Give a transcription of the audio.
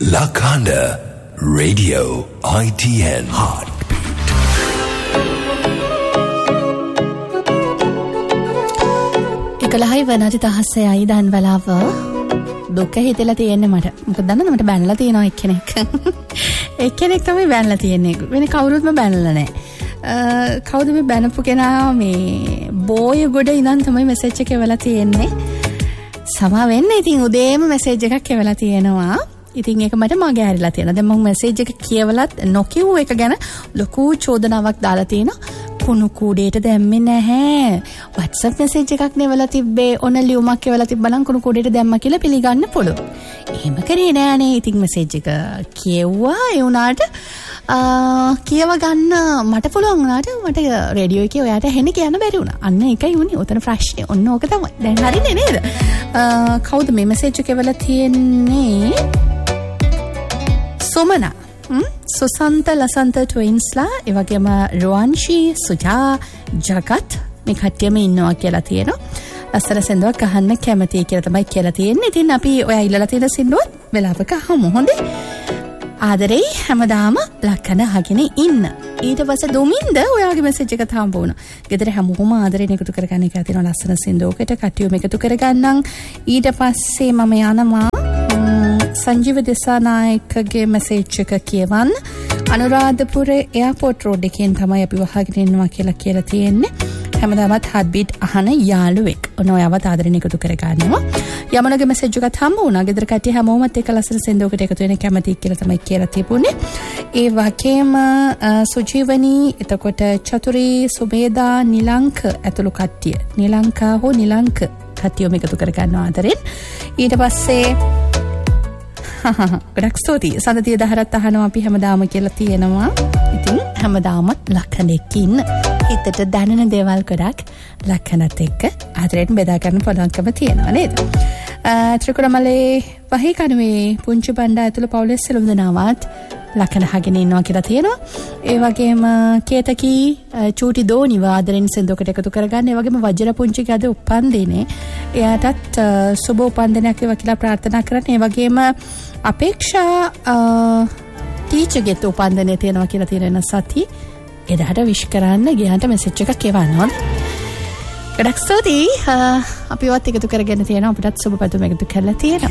Lakanda Radio ITN Heartbeat. එකලහයි වනට තහස්සයයි දන් වලාව දුක හිතලා තියෙන්නේ මට. මොකද දන්නවද මට බැනලා තියෙනවා එක්කෙනෙක්. එක්කෙනෙක් තමයි බැනලා තියෙන්නේ. වෙන කවුරුත්ම බැනලා නැහැ. කවුද මේ බැනපු කෙනා මේ බෝය ගොඩ ඉඳන් තමයි මෙසේජ් එක එවලා තියෙන්නේ. සමා වෙන්න ඉතින් උදේම මෙසේජ් එකක් එවලා තියෙනවා. ඉතින් ඒක මට මගේ ඇරිලා තියෙනවා. දැන් මම මෙසේජ් එක කියවලත් නොකියු එක ගැන ලොකු චෝදනාවක් දාලා තියෙනවා. කුණු කූඩේට දැම්මේ නැහැ. WhatsApp මෙසේජ් එකක් නෙවලා තිබ්බේ. ඔන ලියුමක් එවලා තිබ්බනම් කුණු කූඩේට දැම්මා කියලා පිළිගන්න පුළුවන්. එහෙම කරේ නෑනේ. ඉතින් මෙසේජ් එක කියෙව්වා. ඒ වුණාට කියව ගන්න මට පුළුවන් වුණාට මට රේඩියෝ එකේ ඔයාට හෙන්න කියන්න බැරි වුණා. අන්න ඒකයි උනේ. උතන ප්‍රශ්නේ. ඔන්න ඕක තමයි. දැන් හරිනේ නේද? කවුද මේ මෙසේජ් එක එවලා තියෙන්නේ? සොමනා සුසන්ත ලසන්ත ට්වින්ස්ලා ඒ වගේම රුවන්ෂී සුජා ජගත් මේ කට්ටියම ඉන්නවා කියලා තියෙනවා. ලස්සන සින්දුවක් අහන්න කැමතියි කියලා තමයි කියලා තියෙන්නේ. ඉතින් අපි ඔයා ඉල්ලලා තියෙන සින්දුවත් වෙලාවක අහමු. හොඳේ. ආදරේ හැමදාම ලක්කන අහගෙන ඉන්න. ඊට පස්සේ දුමින්ද ඔයාගේ මෙසේජ් එක තාම වුණා. ගෙදර හැමෝම ආදරෙන් එකතු කරගන්න එක තියෙනවා ලස්සන සින්දුවකට කට්ටියම එකතු කරගන්නම්. ඊට පස්සේ මම යනවා සංජීව දෙසානායකගේ මෙසේජ් එක කියවන්න. අනුරාධපුර එයාපෝට් රෝඩ් එකෙන් තමයි අපි වහගෙන ඉන්නවා කියලා තියෙන්නේ. හැමදාමත් heartbeat අහන යාළුවෙක්. ඔන්න ඔයාවත් ආදරෙන් එකතු කරගන්නවා. යමනගේ මෙසේජ් එකත් හම්බ වුණා. ගෙදර කට්ටිය හැමෝමත් එක්ක ලස්සන සින්දුවකට එකතු වෙන කැමතියි කියලා තමයි කියලා තිබුණේ. ඒ වගේම සුජීවනී, එතකොට චතුරී, සුබේදා, නිලංක ඇතුළු කට්ටිය. නිලංකා හෝ නිලංක කට්ටියම එකතු කරගන්නවා ආදරෙන්. ඊට පස්සේ ගොඩක් ස්තුතියි. සඳතිය දහරත් අහනවා අපි හැමදාම කියලා තියෙනවා. ඉතින් හැමදාමත් ලක්කනෙක් ඉන්න. හිතට දැනෙන දේවල් ගොඩක් ලක්කනත් එක්ක ආදරයෙන් බෙදා ගන්න පුළුවන්කම තියෙනවා නේද? ත්‍රිකුණමලේ වහී කණුවේ පුංචි බණ්ඩා ඇතුළු පවුලේ සියලුම දෙනාවත් ලක්කන අහගෙන ඉන්නවා කියලා තියෙනවා. ඒ වගේම කේතකී චූටි දෝනි ආදරෙන් සින්දුවකට එකතු කරගන්න. ඒ වගේම වජිර පුංචිගේ අද උපන්දිනේ. එයාටත් සුබ උපන්දිනයක් වේවා කියලා ප්‍රාර්ථනා කරන්න. ඒ වගේම අපේක්ෂා ටීචර්ගෙත් උපන්දිනේ තියෙනවා කියලා තියෙන සති එදාට විශ් කරන්න ගියාට මෙසේජ් එකක් එවන්න. ගොඩක් ස්තුතියි. අපිවත් එකතු කරගෙන තියෙනවා. අපිටත් සුබ පැතුම් එකතු කරලා තියෙනවා.